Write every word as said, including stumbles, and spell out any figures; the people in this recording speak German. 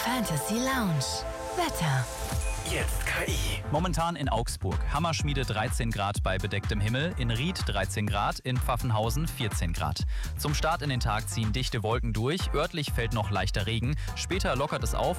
Fantasy Lounge. Wetter. Jetzt K I. Momentan in Augsburg. Hammerschmiede dreizehn Grad bei bedecktem Himmel, in Ried dreizehn Grad, in Pfaffenhausen vierzehn Grad. Zum Start in den Tag ziehen dichte Wolken durch, örtlich fällt noch leichter Regen, später lockert es auf